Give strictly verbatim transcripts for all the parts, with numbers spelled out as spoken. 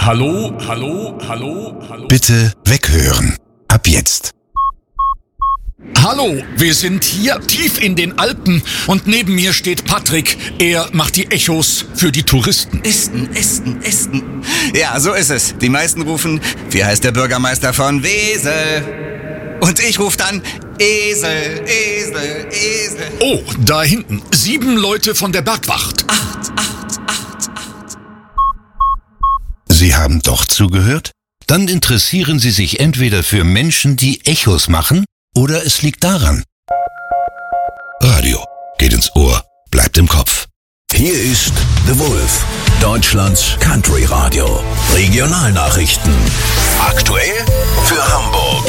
Hallo, hallo, hallo, hallo. Bitte weghören. Ab jetzt. Hallo, wir sind hier tief in den Alpen und neben mir steht Patrick. Er macht die Echos für die Touristen. Esten, Esten, Esten. Ja, so ist es. Die meisten rufen, wie heißt der Bürgermeister von Wesel? Und ich rufe dann Esel, Esel, Esel. Oh, da hinten. Sieben Leute von der Bergwacht. Acht, acht, acht, acht. Sie haben doch zugehört? Dann interessieren Sie sich entweder für Menschen, die Echos machen, oder es liegt daran. Radio geht ins Ohr, bleibt im Kopf. Hier ist The Wolf, Deutschlands Country Radio. Regionalnachrichten. Aktuell für Hamburg.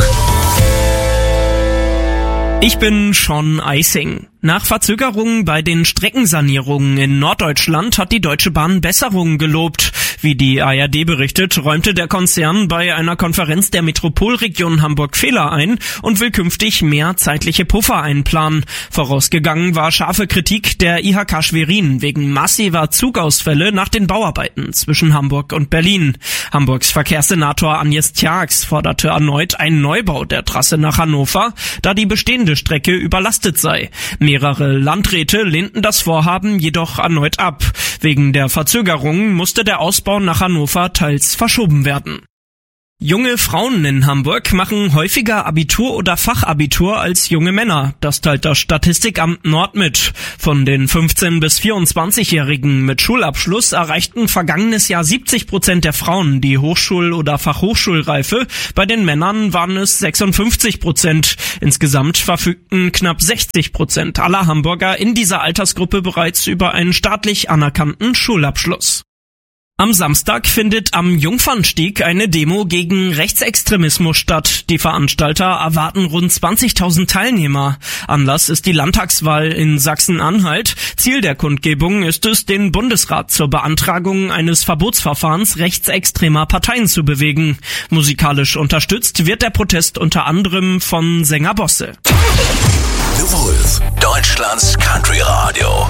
Ich bin Sean Eising. Nach Verzögerungen bei den Streckensanierungen in Norddeutschland hat die Deutsche Bahn Besserungen gelobt. Wie die A R D berichtet, räumte der Konzern bei einer Konferenz der Metropolregion Hamburg Fehler ein und will künftig mehr zeitliche Puffer einplanen. Vorausgegangen war scharfe Kritik der I H K Schwerin wegen massiver Zugausfälle nach den Bauarbeiten zwischen Hamburg und Berlin. Hamburgs Verkehrssenator Agnes Tjax forderte erneut einen Neubau der Trasse nach Hannover, da die bestehende Strecke überlastet sei. Mehrere Landräte lehnten das Vorhaben jedoch erneut ab. Wegen der Verzögerungen musste der Ausbau nach Hannover teils verschoben werden. Junge Frauen in Hamburg machen häufiger Abitur oder Fachabitur als junge Männer. Das teilt das Statistikamt Nord mit. Von den fünfzehn- bis vierundzwanzigjährigen mit Schulabschluss erreichten vergangenes Jahr siebzig Prozent der Frauen die Hochschul- oder Fachhochschulreife. Bei den Männern waren es sechsundfünfzig Prozent. Insgesamt verfügten knapp sechzig Prozent aller Hamburger in dieser Altersgruppe bereits über einen staatlich anerkannten Schulabschluss. Am Samstag findet am Jungfernstieg eine Demo gegen Rechtsextremismus statt. Die Veranstalter erwarten rund zwanzigtausend Teilnehmer. Anlass ist die Landtagswahl in Sachsen-Anhalt. Ziel der Kundgebung ist es, den Bundesrat zur Beantragung eines Verbotsverfahrens rechtsextremer Parteien zu bewegen. Musikalisch unterstützt wird der Protest unter anderem von Sänger Bosse. The Wolf, Deutschlands Country Radio.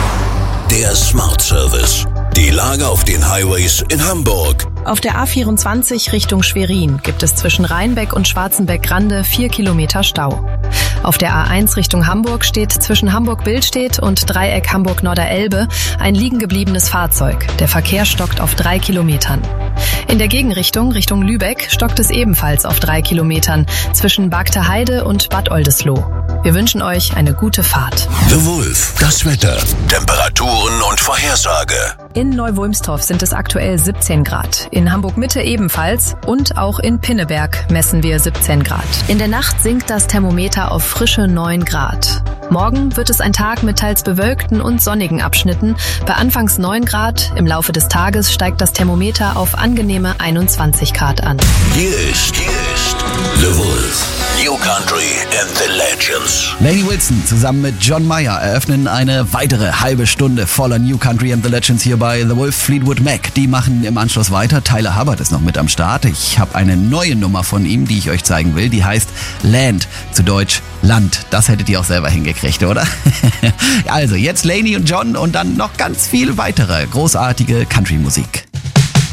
Der Smart Service. Die Lage auf den Highways in Hamburg. Auf der A vierundzwanzig Richtung Schwerin gibt es zwischen Rheinbeck und Schwarzenbeck-Grande vier Kilometer Stau. Auf der A eins Richtung Hamburg steht zwischen Hamburg-Billstedt und Dreieck Hamburg-Norderelbe ein liegengebliebenes Fahrzeug. Der Verkehr stockt auf drei Kilometern. In der Gegenrichtung, Richtung Lübeck, stockt es ebenfalls auf drei Kilometern zwischen Bagter Heide und Bad Oldesloe. Wir wünschen euch eine gute Fahrt. The Wolf, das Wetter, Temperaturen und Vorhersage. In Neu-Wulmstorf sind es aktuell siebzehn Grad. In Hamburg-Mitte ebenfalls und auch in Pinneberg messen wir siebzehn Grad. In der Nacht sinkt das Thermometer auf frische neun Grad. Morgen wird es ein Tag mit teils bewölkten und sonnigen Abschnitten. Bei anfangs neun Grad, im Laufe des Tages steigt das Thermometer auf angenehme einundzwanzig Grad an. Hier ist, hier ist The Wolf, New Country and the Legends. Lainey Wilson zusammen mit John Mayer eröffnen eine weitere halbe Stunde voller New Country and the Legends hier bei The Wolf. Fleetwood Mac, die machen im Anschluss weiter. Tyler Hubbard ist noch mit am Start. Ich habe eine neue Nummer von ihm, die ich euch zeigen will. Die heißt Land, zu Deutsch Land. Das hättet ihr auch selber hingekriegt, oder? Also jetzt Lainey und John und dann noch ganz viel weitere großartige Country-Musik.